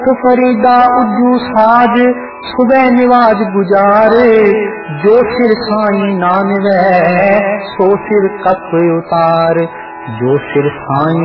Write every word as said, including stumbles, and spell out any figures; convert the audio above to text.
तो फरीदा उज्जू साज सुबह निवाज गुजारे, जो सिर साईं नानवे सो सिर कप उतार, जो सिर साईं